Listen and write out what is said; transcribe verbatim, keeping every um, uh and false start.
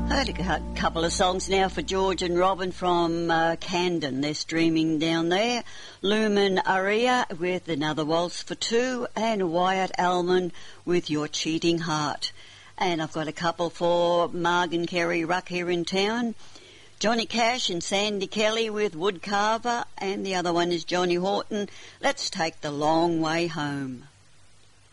I heard a couple of songs now for George and Robin from uh, Camden. They're streaming down there. Lumen Aria with Another Waltz for Two, and Wyatt Allman with Your Cheating Heart. And I've got a couple for Marg and Kerry Ruck here in town. Johnny Cash and Sandy Kelly with Woodcarver, and the other one is Johnny Horton. Let's Take the Long Way Home.